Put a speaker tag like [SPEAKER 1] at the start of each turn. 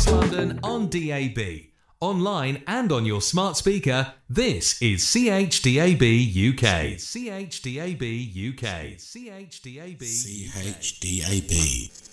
[SPEAKER 1] North London on DAB. Online and on your smart speaker, this is CHDAB UK. CHDAB UK. CHDAB.
[SPEAKER 2] CHDAB.